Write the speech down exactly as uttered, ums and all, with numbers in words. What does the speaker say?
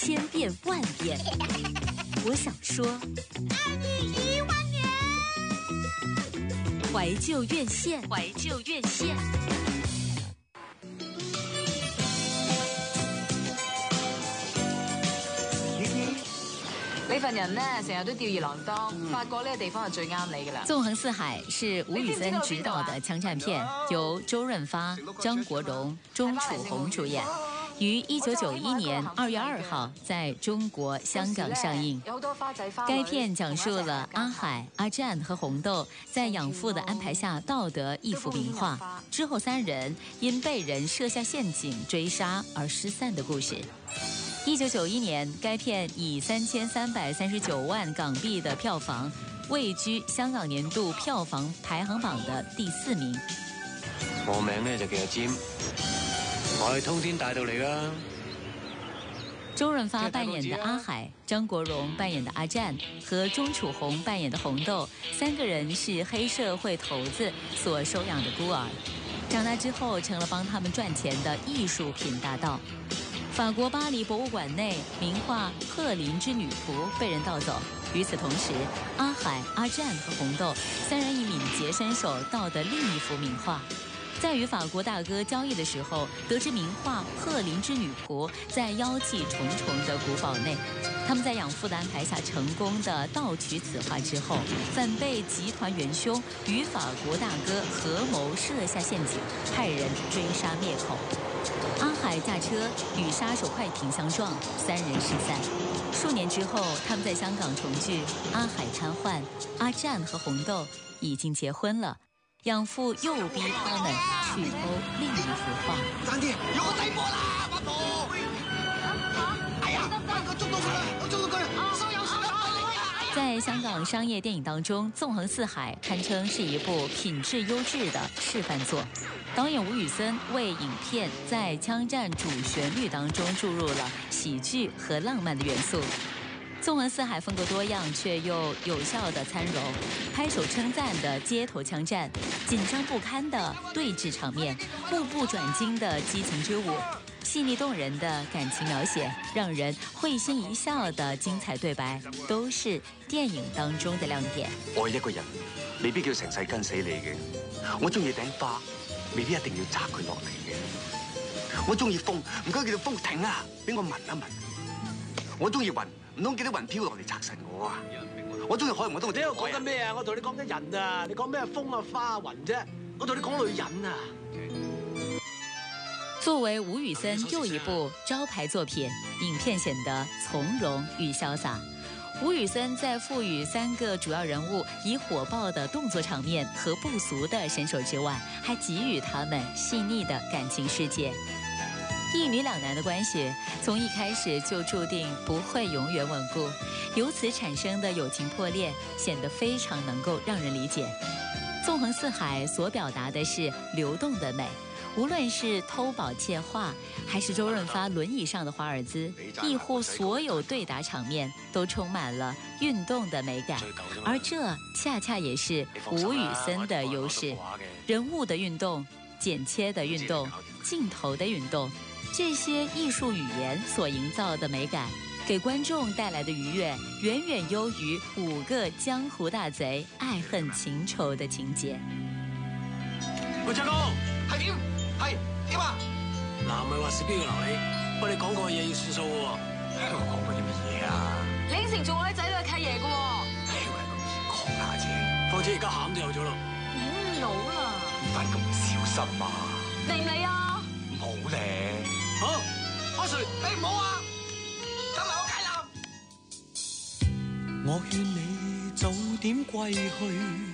千变万变，我想说， 爱你一万年。 怀旧院线，怀旧院线。 你份人呢，成日都吊兒郎當，法國呢個地方係最啱你噶啦。 纵横四海是吴宇森执导的枪战片，由周润发、张国荣、钟楚红主演，于一九九一年二月二号在中国香港上映。该片讲述了阿海、阿占和红豆在养父的安排下盗得一幅名画，之后三人因被人设下陷阱追杀而失散的故事。一九九一年，该片以三千三百三十九万港币的票房，位居香港年度票房排行榜的第四名。 我名呢就叫阿占，我係通天大道嚟噶。 周润发扮演的阿海，张国荣扮演的阿占和钟楚红扮演的红豆，三个人是黑社会头子所收养的孤儿，长大之后成了帮他们赚钱的艺术品大盗。法国巴黎博物馆内名画《鹤林之女仆》被人盗走，与此同时，阿海、阿占和红豆三人以敏捷身手盗得另一幅名画。在与法国大哥交易的时候，得知名画《鹤林之女仆》在妖气重重的古堡内，他们在养父的安排下成功的盗取此画之后，反被集团元凶与法国大哥合谋设下陷阱，派人追杀灭口。阿海驾车与杀手快艇相撞，三人失散。数年之后，他们在香港重聚，阿海瘫痪，阿占和红豆已经结婚了。养父又逼他们去偷另一幅画。 爭啲，有個底波啦，八婆！哎呀，我捉到佢啦，我捉到佢啦，收油收油！ 在香港商业電影當中，《縱橫四海》堪稱是一部品質優質的示範作。導演吳宇森為影片在槍戰主旋律當中注入了喜劇和浪漫的元素。縱橫四海風格多樣，卻又有效的參揉拍手稱讚的街頭槍戰、緊張不堪的對峙場面、目不轉睛的激情之舞、細膩動人的感情描寫，讓人會心一笑的精彩對白，都是電影當中的亮點。 愛一個人未必叫成世跟死你嘅，我中意頂花，未必一定要摘佢落嚟嘅。我中意風，唔該叫做風停啊，俾我聞一聞。我中意雲。唔通叫啲雲飄落嚟拆實我啊！我中意海，我都我。你喺度講緊咩啊？我同你講緊人啊！你講咩風啊、花啊、雲啫？我同你講女人啊！ 作為吳宇森又一部招牌作品，影片顯得從容與瀟灑。吳宇森在賦予三個主要人物以火爆的動作場面和不俗的身手之外，還給予他們細膩的感情世界。一女兩男的關係從一開始就注定不會永遠穩固，由此產生的友情破裂顯得非常能夠讓人理解。縱橫四海所表達的是流動的美，無論是偷寶竊畫，還是周潤發輪椅上的華爾茲，亦或所有對打場面都充滿了運動的美感，而這恰恰也是吳宇森的優勢，人物的運動、剪切的運動、鏡頭的運動，這些藝術語言所營造的美感，給觀眾帶來的愉悅，遠遠優於五個江湖大賊愛恨情仇的情節。 喂，張哥，係點？係點啊？ 嗱，唔係話事邊個留你，不過你講過嘢要算數喎。 我講過啲乜嘢啊？ 你應承做我啲仔女嘅契爺嘅喎。 唉，我係咁易講下啫。 況且而家餡都有咗咯。 你好老啦， 唔翻咁小心啊！ 定你啊？ 唔好咧。 好，阿 Sir， 你唔好啊！等埋我解答。 我勸你早點歸去。